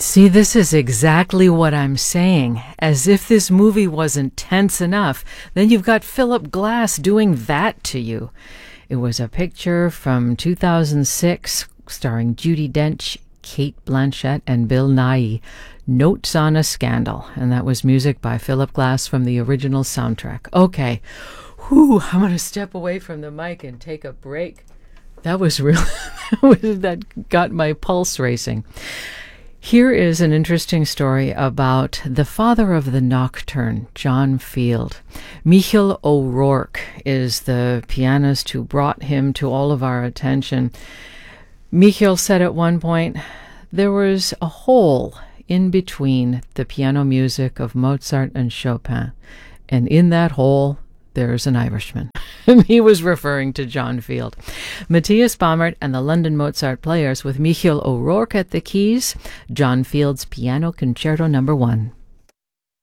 See, this is exactly what I'm saying. As if this movie wasn't tense enough, then you've got Philip Glass doing that to you. It was a picture from 2006 starring Judi Dench, Kate Blanchett, and Bill Nighy, Notes on a Scandal. And that was music by Philip Glass from the original soundtrack. Okay, I'm going to step away from the mic and take a break. That was real. That got my pulse racing. Here is an interesting story about the father of the nocturne, John Field. Michael O'Rourke is the pianist who brought him to all of our attention. Michael said at one point, there was a hole in between the piano music of Mozart and Chopin, and in that hole, there's an Irishman. He was referring to John Field. Matthias Baumert and the London Mozart Players with Michael O'Rourke at the keys, John Field's Piano Concerto No. 1.